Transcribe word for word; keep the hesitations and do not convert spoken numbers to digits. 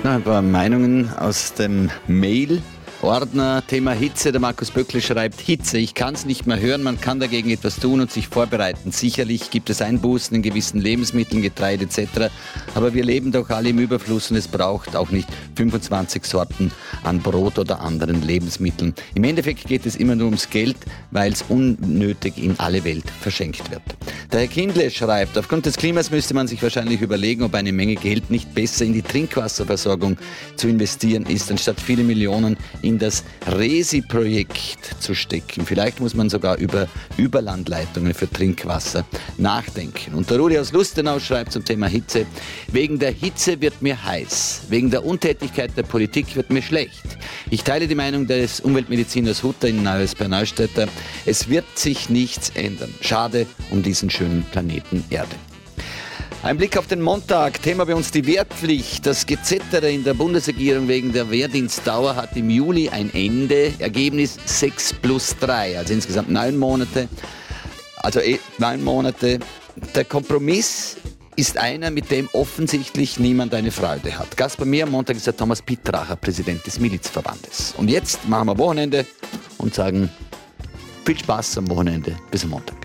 Na, ein paar Meinungen aus dem Mail. Ordner, Thema Hitze. Der Markus Böckle schreibt: Hitze, ich kann es nicht mehr hören, man kann dagegen etwas tun und sich vorbereiten. Sicherlich gibt es Einbußen in gewissen Lebensmitteln, Getreide et cetera. Aber wir leben doch alle im Überfluss und es braucht auch nicht fünfundzwanzig Sorten an Brot oder anderen Lebensmitteln. Im Endeffekt geht es immer nur ums Geld, weil es unnötig in alle Welt verschenkt wird. Der Herr Kindle schreibt: Aufgrund des Klimas müsste man sich wahrscheinlich überlegen, ob eine Menge Geld nicht besser in die Trinkwasserversorgung zu investieren ist, anstatt viele Millionen in das Resi-Projekt zu stecken. Vielleicht muss man sogar über Überlandleitungen für Trinkwasser nachdenken. Und der Rudi aus Lustenau schreibt zum Thema Hitze: Wegen der Hitze wird mir heiß. Wegen der Untätigkeit der Politik wird mir schlecht. Ich teile die Meinung des Umweltmediziners Hutter in Neues bei Neustädter. Es wird sich nichts ändern. Schade um diesen schönen Planeten Erde. Ein Blick auf den Montag. Thema bei uns die Wehrpflicht. Das Gezettere in der Bundesregierung wegen der Wehrdienstdauer hat im Juli ein Ende. Ergebnis sechs plus drei, also insgesamt neun Monate. Also eh, neun Monate. Der Kompromiss ist einer, mit dem offensichtlich niemand eine Freude hat. Gast bei mir am Montag ist der Thomas Pitracher, Präsident des Milizverbandes. Und jetzt machen wir Wochenende und sagen viel Spaß am Wochenende. Bis am Montag.